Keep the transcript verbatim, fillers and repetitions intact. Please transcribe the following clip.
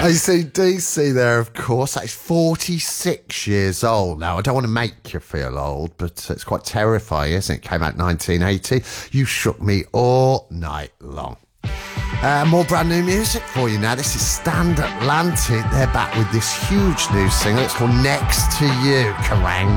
A C D C there, of course. That's forty-six years old now. I don't want to make you feel old, but it's quite terrifying, isn't it? It came out nineteen eighty. You shook me all night long. Uh, more brand new music for you now. This is Stand Atlantic. They're back with this huge new single. It's called Next to You. Kerrang!